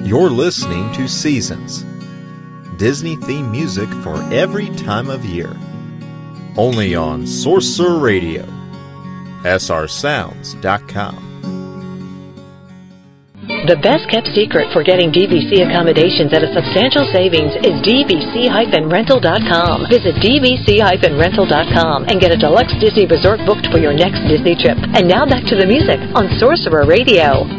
You're listening to Seasons, Disney-themed music for every time of year. Only on Sorcerer Radio, srsounds.com. The best-kept secret for getting DVC accommodations at a substantial savings is dvc-rental.com. Visit dvc-rental.com and get a deluxe Disney resort booked for your next Disney trip. And now back to the music on Sorcerer Radio.